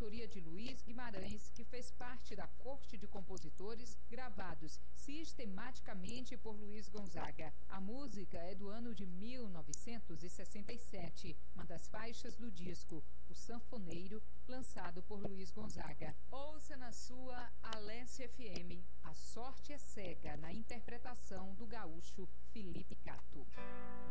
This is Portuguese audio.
autoria de Luiz Guimarães, que fez parte da corte de compositores gravados sistematicamente por Luiz Gonzaga. A música é do ano de 1967, uma das faixas do disco O Sanfoneiro, lançado por Luiz Gonzaga. Ouça na sua Alesse FM, A Sorte é Cega, na interpretação do gaúcho Felipe Cato.